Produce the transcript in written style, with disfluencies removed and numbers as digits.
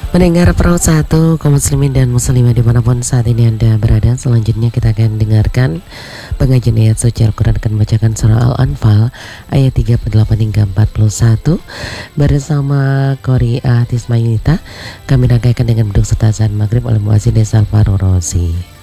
Pendengar Pro 1 kaum muslimin dan muslimah dimanapun saat ini Anda berada, selanjutnya kita akan dengarkan pengajian ayat suci Al-Quran. Akan membacakan surah Al-Anfal ayat 38 hingga 41 bersama Qori'ah Tismayunita. Kami rangkaikan dengan bentuk serta azan maghrib oleh muazzin Desa Al-Farurosi.